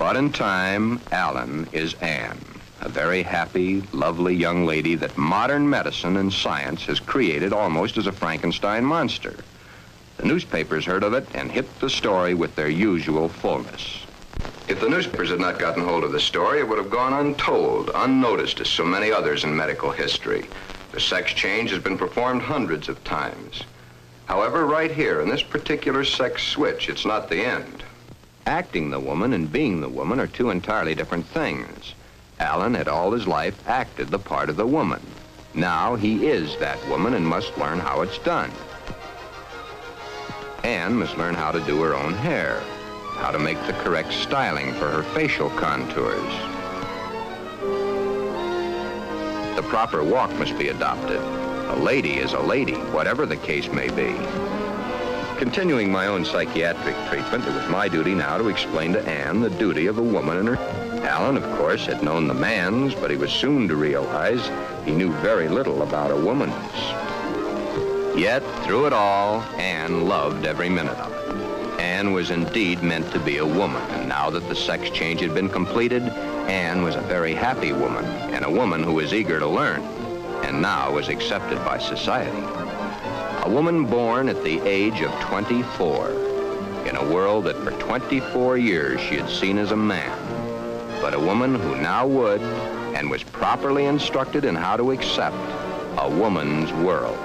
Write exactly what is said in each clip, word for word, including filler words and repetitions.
But in time, Alan is Anne, a very happy, lovely young lady that modern medicine and science has created almost as a Frankenstein monster. The newspapers heard of it and hit the story with their usual fullness. If the newspapers had not gotten hold of the story, it would have gone untold, unnoticed as so many others in medical history. The sex change has been performed hundreds of times. However, right here, in this particular sex switch, it's not the end. Acting the woman and being the woman are two entirely different things. Alan had all his life acted the part of the woman. Now he is that woman and must learn how it's done. Anne must learn how to do her own hair, how to make the correct styling for her facial contours. The proper walk must be adopted. A lady is a lady, whatever the case may be. Continuing my own psychiatric treatment, it was my duty now to explain to Anne the duty of a woman and her. Alan, of course, had known the man's, but he was soon to realize he knew very little about a woman's. Yet, through it all, Anne loved every minute of it. Anne was indeed meant to be a woman, and now that the sex change had been completed, Anne was a very happy woman, and a woman who was eager to learn, and now was accepted by society. A woman born at the age of twenty-four, in a world that for twenty-four years she had seen as a man, but a woman who now would, and was properly instructed in how to accept, a woman's world.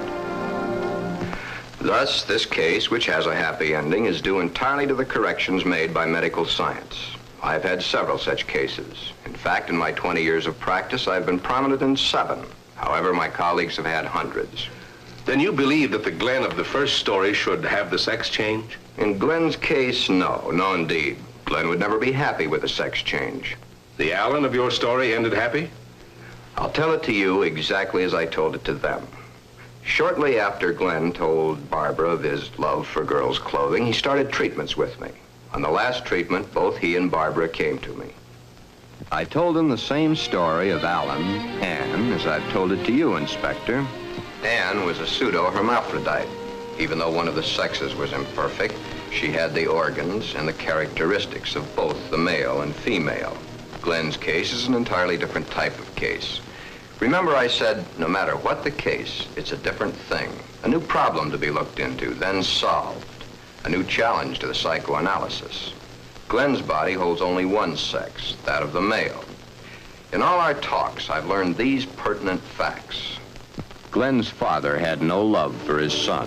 Thus, this case, which has a happy ending, is due entirely to the corrections made by medical science. I've had several such cases. In fact, in my twenty years of practice, I've been prominent in seven. However, my colleagues have had hundreds. Then you believe that the Glenn of the first story should have the sex change? In Glenn's case, no. No, indeed. Glenn would never be happy with a sex change. The Alan of your story ended happy? I'll tell it to you exactly as I told it to them. Shortly after Glenn told Barbara of his love for girls' clothing, he started treatments with me. On the last treatment, both he and Barbara came to me. I told him the same story of Alan, Anne, as I've told it to you, Inspector. Anne was a pseudo-hermaphrodite. Even though one of the sexes was imperfect, she had the organs and the characteristics of both the male and female. Glenn's case is an entirely different type of case. Remember I said, no matter what the case, it's a different thing. A new problem to be looked into, then solved. A new challenge to the psychoanalysis. Glenn's body holds only one sex, that of the male. In all our talks, I've learned these pertinent facts. Glenn's father had no love for his son.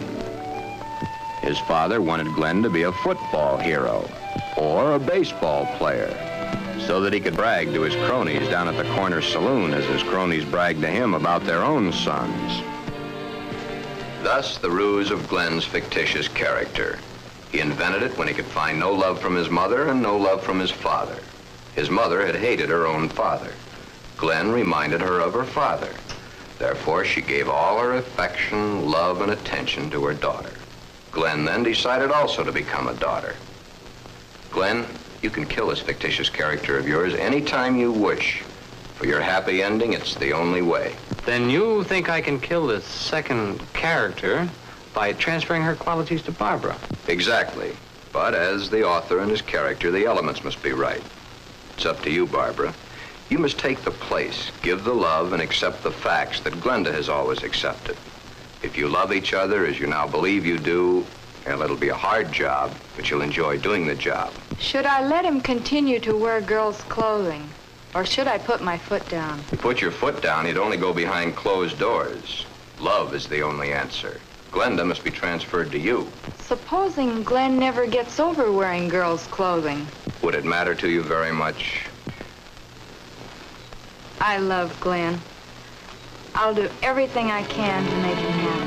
His father wanted Glenn to be a football hero or a baseball player so that he could brag to his cronies down at the corner saloon as his cronies bragged to him about their own sons. Thus, the ruse of Glenn's fictitious character. He invented it when he could find no love from his mother and no love from his father. His mother had hated her own father. Glenn reminded her of her father. Therefore, she gave all her affection, love, and attention to her daughter. Glenn then decided also to become a daughter. Glenn, you can kill this fictitious character of yours anytime you wish. For your happy ending, it's the only way. Then you think I can kill this second character by transferring her qualities to Barbara? Exactly. But as the author and his character, the elements must be right. It's up to you, Barbara. You must take the place, give the love, and accept the facts that Glenda has always accepted. If you love each other as you now believe you do, well, it'll be a hard job, but you'll enjoy doing the job. Should I let him continue to wear girls' clothing? Or should I put my foot down? If you put your foot down, you'd only go behind closed doors. Love is the only answer. Glenda must be transferred to you. Supposing Glenn never gets over wearing girls' clothing. Would it matter to you very much? I love Glenn. I'll do everything I can to make him happy.